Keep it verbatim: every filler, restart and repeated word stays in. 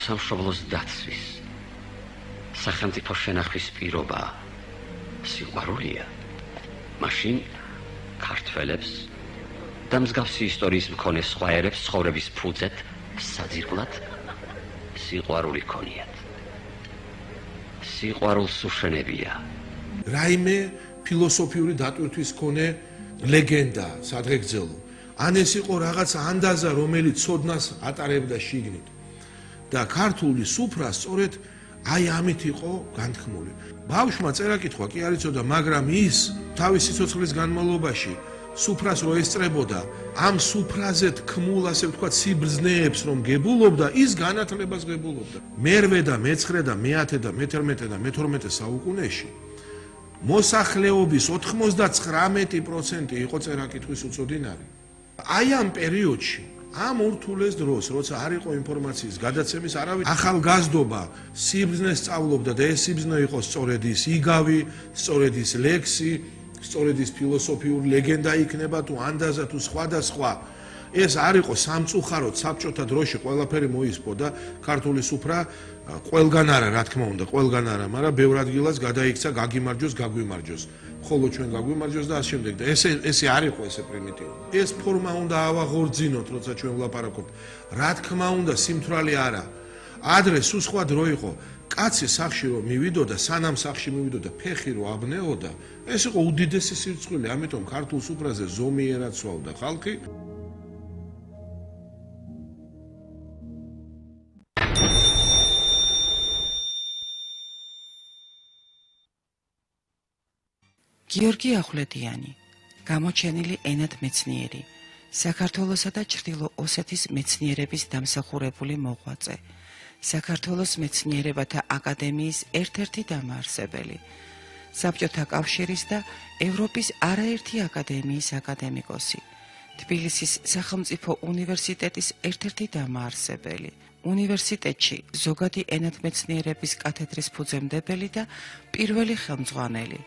სამშობლოს დაცვის სახელმწიფო შენახვის პირობა სიყვარულია, მაშინ ქართველებს და მსგავსი ისტორიის მქონე სხვა ერებს ცხოვრების ფუძედ საძირკვლად სიყვარული ქონიათ. სიყვარულს უშენებია. რაიმე ფილოსოფიური დატვირთვის მქონე ლეგენდა, სადღეგრძელო. ან ეს იყო რაღაც ანდაზა, რომელიც ცოდნას ატარებდა შიგნით. და ქართული სუფრა სწორედ აი ამით იყო განთქმული. ბავშვმა წერა-კითხვა კი არ იცოდა, მაგრამ ის თავის სიცოცხლის განმავლობაში სუფრას რო ესწრებოდა, ამ სუფრაზე თქმულ, ასე ვთქვათ, სიბრძნეებს რომ გებულობდა, ის განათლებას გებულობდა. მერვე და მეცხრე და მეათე და მეთერთმეტე და მეთორმეტე საუკუნეში მოსახლეობის ოთხმოცდათხრამეტი პროცენტი იყო წერა-კითხვის უცოდინარი. აი ამ პერიოდში ამ ურთულეს დროს, როცა არ იყო ინფორმაციის გადაცემის, არავის ახალგაზრდობა სიბრძნეს სწავლობდა და ეს სიბრძნე იყო სწორედ ის იგავი, სწორედ ის ლექსი, სწორედ ის ფილოსოფიური ლეგენდა იქნება თუ ანდაზა თუ სხვადასხვა. ეს არ იყო სამწუხაროდ საბჭოთა დროში ყველაფერი მოისპო და ქართული სუფრა ყველგან არა, რა თქმა უნდა, ყველგან არა, მაგრამ ბევრ ადგილას გადაიქცა გაგიმარჯოს, გაგვიმარჯოს. ხოლო ჩვენ გაგვიმარჯოს და ამ შემდეგ და ესე ესე არ იყო ესე პრიმიტიული. ეს ფორმა უნდა ავაღორძინოთ, როცა ჩვენ ვლაპარაკობთ. რა თქმა უნდა, სიმთვრალე არა. ადრე სულ სხვა დრო იყო. კაცი სახში რომ მივიდოდა, სანამ სახში მივიდოდა, ფეხი რო აბნეოდა, ეს იყო უდიდესი სირცხვილი, ამიტომ ქართულ სუფრაზე ზომიერად სვავდა ხალხი. გიორგი ახვლედიანი, გამოჩენილი ენათმეცნიერი, საქართველოსა და ჩრდილო ოსეთის მეცნიერების დამსახურებული მოღვაწე, საქართველოს მეცნიერებათა აკადემიის ერთ-ერთი დამაარსებელი, საბჭოთა კავშირის და ევროპის არაერთი აკადემიის აკადემიკოსი, თბილისის სახელმწიფო უნივერსიტეტის ერთ-ერთი დამაარსებელი, უნივერსიტეტში ზოგადი ენათმეცნიერების კათედრის ფუძემდებელი და პირველი ხელმძღვანელი,